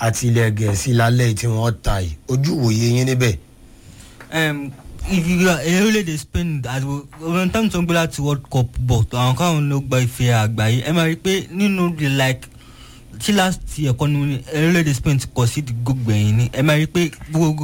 àti ilẹ̀ Gẹ̀ẹ́sì lálẹ́ tí wọ́n ta yìí ojú ìwòye yín níbẹ̀. If you are orílẹ̀-èdè Spain as well time tó ń gbé láti World Cup bọ̀ àwọn káwọn ló gba ife àgbáyé ẹ máa rí i pé nínú the like tí last year kọ́ ni orílẹ̀-èdè Spain ti kọ̀ sí ìdìgbò gbẹ̀yìn ni ẹ máa rí i pé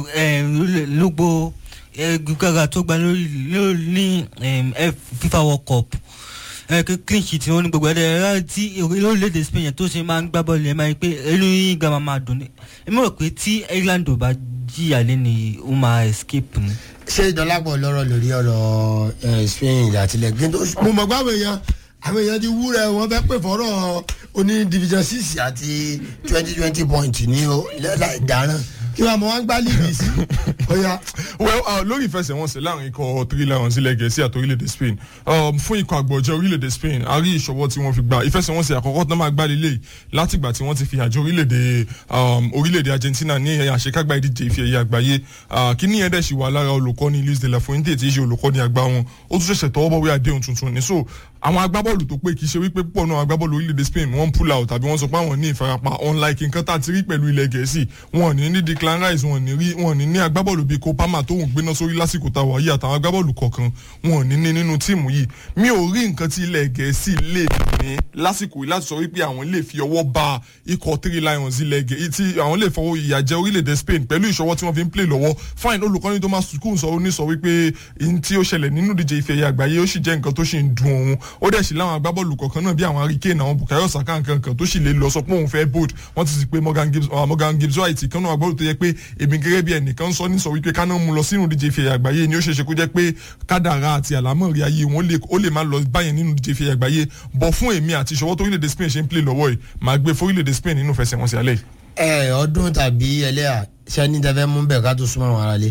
gbogbo gbígbára tó gba lórí ní FIFA World Cup clean sheet wọn ní gbogbo ẹ̀rọ tí orílẹ̀-èdè Spain yẹn tó ṣe máa ń gbá bọ́ọ̀lù ẹ máa rí i pé ẹnu yín gan máa dùn ní ẹ mọ̀ pé tí England ò bá jìyà lẹ́nu ó máa escape ni. ṣé Dọlápọ̀ lọ́rọ̀ lórí ọ̀rọ̀ Spain àtìlẹ̀ gbé tó mo mọ̀ gbàgbé àwọn èèyàn ti wúrẹ̀ wọ́n fẹ́ pè fọ́rọ̀ oní division 6 àti 20 point ní ìdáràn kí wọ́n mọ̀ wọ́n gbá líìgì sí. lórí ìfẹsẹ̀wọnsẹ̀ láàrin ikọ̀ 3 Lions ilẹ̀ Gẹ̀ẹ́sì àti orílẹ̀-èdè Spain fún ikọ̀ àgbọ̀jẹ̀ orílẹ̀-èdè Spain a rí ìṣọwọ́ tí wọ́n fi gba ìfẹsẹ̀wọnsẹ̀ àkọ́kọ́ tó máa gbá lélẹ̀ látìgbà tí wọ́n ti fi àjọ orílẹ̀-èdè Argentina ní àṣekágbá ìdíje ife ẹ̀yẹ àgbáyé kí ní ẹ̀dẹ̀ sì wà lára olùkọ́ni Luis de la Fuente tí í ṣe olùkọ́ni àgbà wọn ó tún ṣẹ̀ṣẹ̀ tọwọ́ bọ̀wé àdéhùn tuntun ní so àwọn agbábọ́ọ̀lù tó pé kì í ṣe wípé púpọ̀ náà agbábọ́ọ̀lù orílẹ̀-èdè Spain wọ́n pull out tàbí wọ́n sọ pé àwọn ní ìfarapa unlike nǹkan tá a ti rí pẹ̀lú ilẹ̀ Gẹ̀ẹ́sì wọn ní Declan Rice wọn ní agbábọ́ọ̀lù bíi Cole Palmer tó ń gbéná sórí lásìkò táwa yìí àtàwọn agbábọ́ọ̀lù kọ̀ọ̀kan wọn ní nínú tíìmù yìí mi ò rí nǹkan tí ilẹ̀ Gẹ̀ẹ́sì lè ní lásìkò yìí láti sọ wípé àwọn lè fi ọwọ́ ba ikọ̀ 3 Lions ilẹ̀ Gẹ̀ẹ́sì tí àwọn lè fọwọ́ ìyà jẹ orílẹ̀-èdè Spain pẹ̀lú ìṣọwọ́ tí wọ́n fi ń play lọ́wọ́ fine olùkọ́ni Thomas Tuchel sọ wípé n tí ó ṣẹlẹ̀ nínú ìdíje ife ẹ̀yẹ àgbáyé ó sì jẹ́ nǹkan tó sì ń dùn òun ó dẹ̀ sì láwọn agbábọ́ọ̀lù kọ̀ọ̀kan náà bí àwọn Harry Kane àwọn Bukayo Saka nǹkan tó sì lè lọ sọ pé òun fẹ́ bold wọ́n ti sì pé Morgan Gibbs White kan náà agbábọ́ọ̀lù tó yẹ pé èmi gẹ́gẹ́ bí ẹnìkan sọ wípé ká náà mú lọ sínú ìdíje ife ẹ̀yẹ àgbáyé ni ó ṣeéṣe kó jẹ́ pé kádàrá àti àlámọ̀rí ayé wọn ó lè má lọ báyẹn nínú ìdíje ife ẹ̀yẹ àgbáyé bọ̀ fún èmi àti ìṣọwọ́ tó orílẹ̀-èdè Spain ṣe ń play lọ́wọ́ yìí máa gbé fórílẹ̀-èdè Spain nínú ìfẹsẹ̀wọnsẹ̀ alẹ́ yìí. ọdún tàbí ẹlẹ́yà ṣẹ́ni tẹ́fẹ́ mú bẹ̀ ká tó súnmọ́ àwọn aráalé.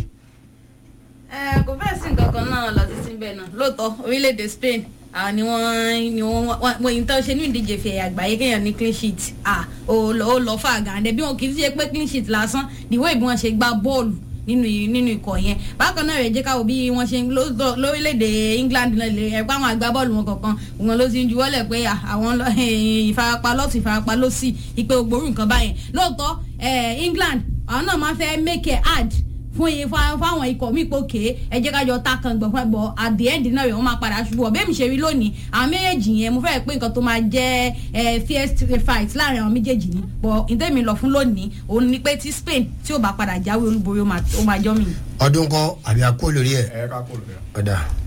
kò fẹ́ sí nǹkan kan náà lọ títí bẹ́ẹ̀ náà lóòótọ́ orílẹ̀-èdè Spain ni wọ́n yìí tán ṣe ní ìdíje fi ẹ̀yà àgbáyé kéèyàn ní clean sheet ó lọ fà gàǹdẹ̀ bí wọn kì í ṣe pé clean sheet lásán ìwé ìbí wọn ṣe gbá bọ́ọ̀lù nínú ikọ̀ yẹn bákan náà rẹ̀ jẹ́ káwọ́ bí wọ́n ṣe lórílẹ̀‐èdè England náà lè ẹ̀pá àwọn agbábọ́ọ̀lù wọn kọ̀ọ̀kan wọn ló ti ń juwọ́lẹ̀ pé àwọn ìfarapa lọ́tún ìfarapa lọ́sì ìpè ògbórùn nǹkan báyẹn lóòótọ́ England àwọn náà máa fẹ́ make it hard fáwọn ikọ̀ mi pò ké ẹ jẹ́ kájọ ta kan gbọ̀n fún ẹ̀bọ̀ at the end náà rẹ̀ wọ́n máa padà ṣubú ọ̀bẹ́ mi ṣe rí lónìí àwọn méjèèjì yẹn mo fẹ́ pé nǹkan tó máa jẹ́ fierce fight láàrin àwọn méjèèjì ni bọ̀ ìdẹ́mi lọ fún lónìí òun ni pé tí Spain tí ò bá padà jáwé olúborí ó máa jọ́ mi. ọdún kan àbí akó lórí ẹ̀ ọ̀dà.